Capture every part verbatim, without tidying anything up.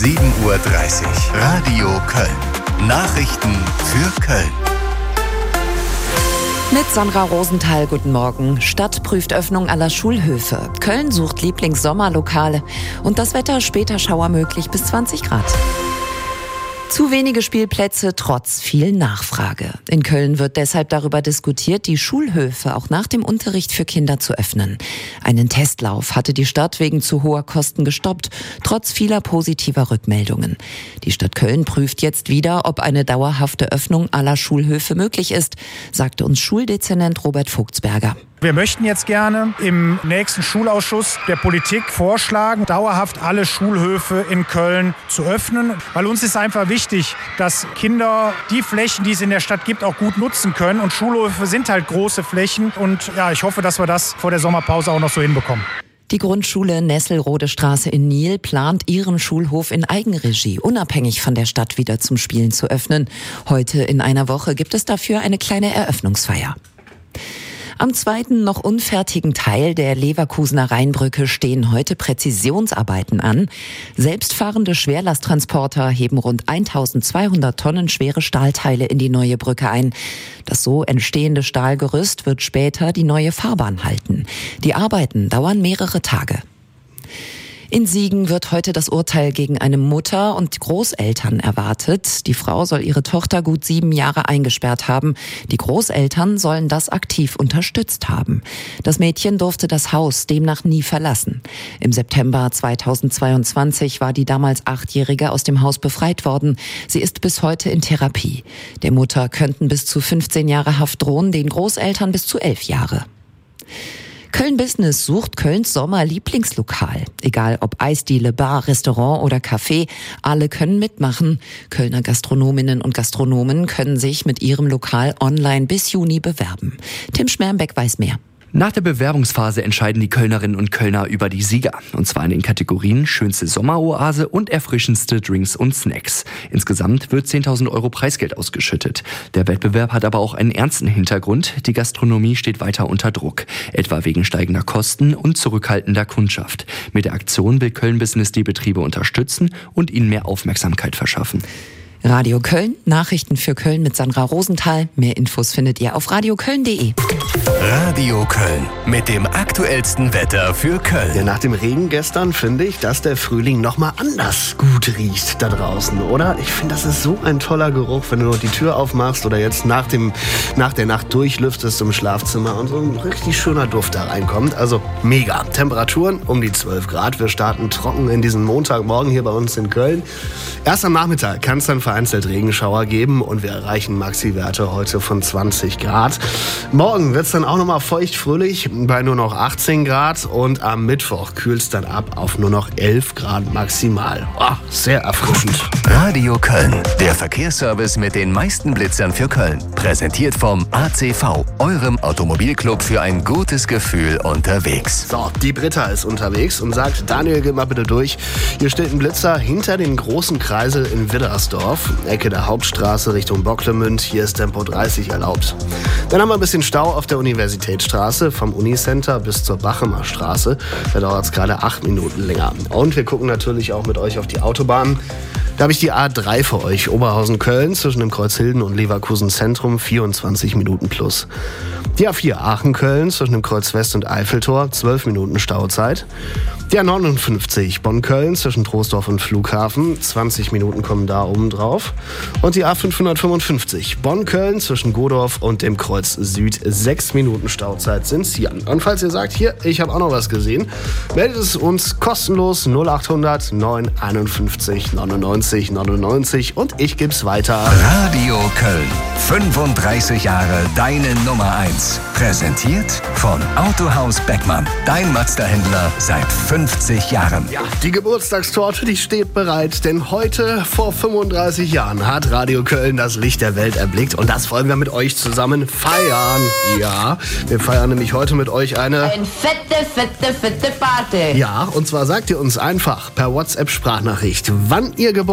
sieben Uhr dreißig. Radio Köln. Nachrichten für Köln. Mit Sandra Rosenthal, guten Morgen. Stadt prüft Öffnung aller Schulhöfe. Köln sucht Lieblingssommerlokale. Und das Wetter später schauermöglich bis zwanzig Grad. Zu wenige Spielplätze trotz viel Nachfrage. In Köln wird deshalb darüber diskutiert, die Schulhöfe auch nach dem Unterricht für Kinder zu öffnen. Einen Testlauf hatte die Stadt wegen zu hoher Kosten gestoppt, trotz vieler positiver Rückmeldungen. Die Stadt Köln prüft jetzt wieder, ob eine dauerhafte Öffnung aller Schulhöfe möglich ist, sagte uns Schuldezernent Robert Vogtsberger. Wir möchten jetzt gerne im nächsten Schulausschuss der Politik vorschlagen, dauerhaft alle Schulhöfe in Köln zu öffnen. Weil uns ist einfach wichtig, dass Kinder die Flächen, die es in der Stadt gibt, auch gut nutzen können. Und Schulhöfe sind halt große Flächen. Und ja, ich hoffe, dass wir das vor der Sommerpause auch noch so hinbekommen. Die Grundschule Nesselrodestraße in Niel plant, ihren Schulhof in Eigenregie, unabhängig von der Stadt, wieder zum Spielen zu öffnen. Heute in einer Woche gibt es dafür eine kleine Eröffnungsfeier. Am zweiten noch unfertigen Teil der Leverkusener Rheinbrücke stehen heute Präzisionsarbeiten an. Selbstfahrende Schwerlasttransporter heben rund eintausendzweihundert Tonnen schwere Stahlteile in die neue Brücke ein. Das so entstehende Stahlgerüst wird später die neue Fahrbahn halten. Die Arbeiten dauern mehrere Tage. In Siegen wird heute das Urteil gegen eine Mutter und Großeltern erwartet. Die Frau soll ihre Tochter gut sieben Jahre eingesperrt haben. Die Großeltern sollen das aktiv unterstützt haben. Das Mädchen durfte das Haus demnach nie verlassen. Im September zweitausendzweiundzwanzig war die damals Achtjährige aus dem Haus befreit worden. Sie ist bis heute in Therapie. Der Mutter könnten bis zu fünfzehn Jahre Haft drohen, den Großeltern bis zu elf Jahre. Köln Business sucht Kölns Sommer-Lieblingslokal. Egal ob Eisdiele, Bar, Restaurant oder Café, alle können mitmachen. Kölner Gastronominnen und Gastronomen können sich mit ihrem Lokal online bis Juni bewerben. Tim Schmermbeck weiß mehr. Nach der Bewerbungsphase entscheiden die Kölnerinnen und Kölner über die Sieger. Und zwar in den Kategorien schönste Sommeroase und erfrischendste Drinks und Snacks. Insgesamt wird zehntausend Euro Preisgeld ausgeschüttet. Der Wettbewerb hat aber auch einen ernsten Hintergrund. Die Gastronomie steht weiter unter Druck. Etwa wegen steigender Kosten und zurückhaltender Kundschaft. Mit der Aktion will Köln Business die Betriebe unterstützen und ihnen mehr Aufmerksamkeit verschaffen. Radio Köln, Nachrichten für Köln mit Sandra Rosenthal. Mehr Infos findet ihr auf radioköln punkt de. Radio Köln mit dem aktuellsten Wetter für Köln. Ja, nach dem Regen gestern finde ich, dass der Frühling nochmal anders gut riecht da draußen, oder? Ich finde, das ist so ein toller Geruch, wenn du die Tür aufmachst oder jetzt nach, dem, nach der Nacht durchlüftest im Schlafzimmer und so ein richtig schöner Duft da reinkommt. Also mega. Temperaturen um die zwölf Grad. Wir starten trocken in diesen Montagmorgen hier bei uns in Köln. Erst am Nachmittag kann es dann vereinzelt Regenschauer geben und wir erreichen Maxi-Werte heute von zwanzig Grad. Morgen wird es dann auch nochmal feucht fröhlich bei nur noch achtzehn Grad und am Mittwoch kühlt es dann ab auf nur noch elf Grad maximal. Oh, sehr erfrischend. Radio Köln, der Verkehrsservice mit den meisten Blitzern für Köln. Präsentiert vom A C V, eurem Automobilclub für ein gutes Gefühl unterwegs. So, die Britta ist unterwegs und sagt, Daniel, geh mal bitte durch. Hier steht ein Blitzer hinter den großen Kreisel in Widdersdorf, Ecke der Hauptstraße Richtung Bocklemünd. Hier ist Tempo dreißig erlaubt. Dann haben wir ein bisschen Stau auf der Universitätsstraße vom Unicenter bis zur Bachemer Straße. Da dauert es gerade acht Minuten länger. Und wir gucken natürlich auch mit euch auf die Autobahn. Da habe ich die A drei für euch, Oberhausen-Köln, zwischen dem Kreuz Hilden und Leverkusen Zentrum, vierundzwanzig Minuten plus. Die A vier Aachen-Köln, zwischen dem Kreuz West und Eiffeltor, zwölf Minuten Stauzeit. Die A neunundfünfzig Bonn-Köln, zwischen Troisdorf und Flughafen, zwanzig Minuten kommen da oben drauf. Und die A fünfhundertfünfundfünfzig Bonn-Köln, zwischen Godorf und dem Kreuz Süd, sechs Minuten Stauzeit sind hier. Und falls ihr sagt, hier, ich habe auch noch was gesehen, meldet es uns kostenlos null achthundert neun einundfünfzig neunundneunzig neunundneunzig und ich geb's weiter. Radio Köln, fünfunddreißig Jahre deine Nummer eins. Präsentiert von Autohaus Beckmann, dein Mazda-Händler seit fünfzig Jahren. Ja, die Geburtstagstorte, die steht bereit, denn heute vor fünfunddreißig Jahren hat Radio Köln das Licht der Welt erblickt und das wollen wir mit euch zusammen feiern. Ja, wir feiern nämlich heute mit euch eine... Eine fette, fette, fette Party. Ja, und zwar sagt ihr uns einfach per WhatsApp-Sprachnachricht, wann ihr geboren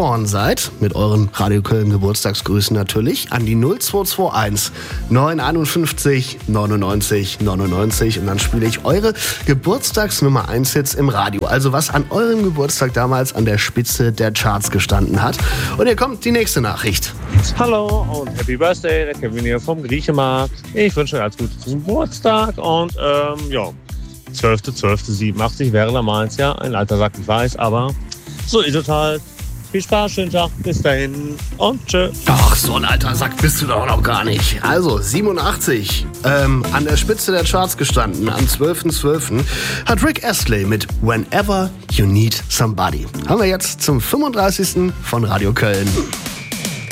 geboren seid, mit euren Radio Köln Geburtstagsgrüßen natürlich, an die null zwei zwei eins neun fünf eins neunundneunzig neunundneunzig und dann spiele ich eure Geburtstagsnummer eins Hits im Radio. Also was an eurem Geburtstag damals an der Spitze der Charts gestanden hat. Und hier kommt die nächste Nachricht. Hallo und Happy Birthday, der Kevin hier vom Griechenmarkt. Ich wünsche euch alles Gute zum Geburtstag und ähm, ja, zwölfter zwölfter siebenundachtzig wäre damals ja ein alter Sack, ich weiß, aber so ist es halt. Viel Spaß, schönen Tag, bis dahin und tschö. Ach, so ein alter Sack bist du doch noch gar nicht. Also, siebenundachtzig, ähm, an der Spitze der Charts gestanden, am zwölfter zwölfter hat Rick Astley mit Whenever You Need Somebody. Haben wir jetzt zum fünfunddreißigsten von Radio Köln.